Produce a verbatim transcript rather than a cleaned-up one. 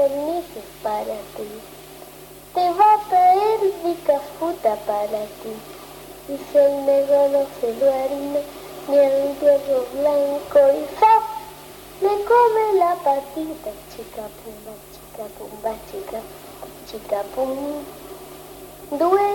codornices para ti. Te va a traer rica fruta para ti. Y si el negro no se duerme, ni el hierro blanco y ¡zap! Le come la patita, chica pumba, chica pumba, chica, chica pum. Duele